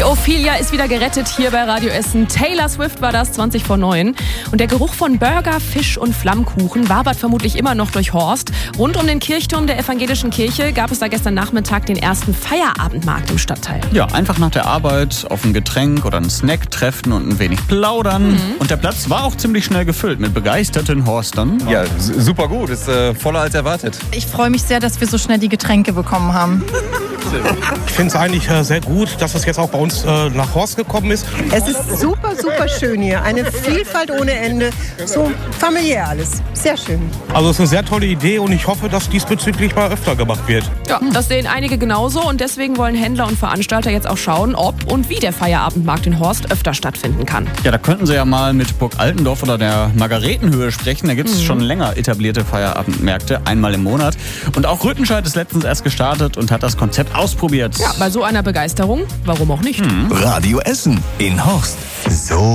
Die Ophelia ist wieder gerettet hier bei Radio Essen. Taylor Swift war das, 20:09. Und der Geruch von Burger, Fisch und Flammkuchen wabert vermutlich immer noch durch Horst. Rund um den Kirchturm der evangelischen Kirche gab es da gestern Nachmittag den ersten Feierabendmarkt im Stadtteil. Ja, einfach nach der Arbeit auf ein Getränk oder einen Snack treffen und ein wenig plaudern. Und der Platz war auch ziemlich schnell gefüllt mit begeisterten Horstern. Ja, super gut. Ist voller als erwartet. Ich freue mich sehr, dass wir so schnell die Getränke bekommen haben. Ich finde es eigentlich sehr gut, dass es jetzt auch bei uns nach Horst gekommen ist. Es ist super, super schön hier. Eine Vielfalt ohne Ende. So familiär alles. Sehr schön. Also es ist eine sehr tolle Idee und ich hoffe, dass diesbezüglich mal öfter gemacht wird. Ja, das sehen einige genauso und deswegen wollen Händler und Veranstalter jetzt auch schauen, ob und wie der Feierabendmarkt in Horst öfter stattfinden kann. Ja, da könnten Sie ja mal mit Burg Altendorf oder der Margaretenhöhe sprechen. Da gibt es schon länger etablierte Feierabendmärkte, einmal im Monat. Und auch Rüttenscheid ist letztens erst gestartet und hat das Konzept ausprobiert. Ja, bei so einer Begeisterung, warum auch nicht? Radio Essen in Horst. So